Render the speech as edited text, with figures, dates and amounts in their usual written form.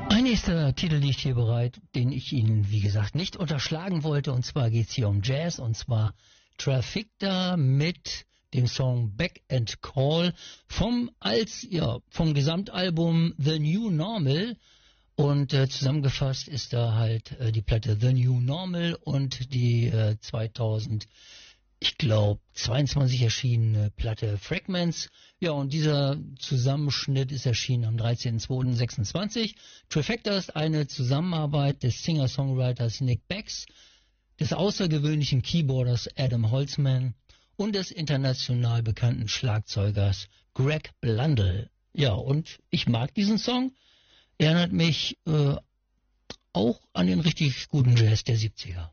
Ein nächster Titel liegt hier bereit, den ich Ihnen, wie gesagt, nicht unterschlagen wollte. Und zwar geht es hier um Jazz, und zwar Trafficta mit dem Song Back and Call vom Gesamtalbum The New Normal. Und zusammengefasst ist da halt die Platte The New Normal und die 22 erschienene Platte Fragments. Ja, und dieser Zusammenschnitt ist erschienen am 13.02.26. Trifecta ist eine Zusammenarbeit des Singer-Songwriters Nick Becks, des außergewöhnlichen Keyboarders Adam Holzman und des international bekannten Schlagzeugers Greg Blundell. Ja, und ich mag diesen Song. Erinnert mich auch an den richtig guten Jazz der 70er.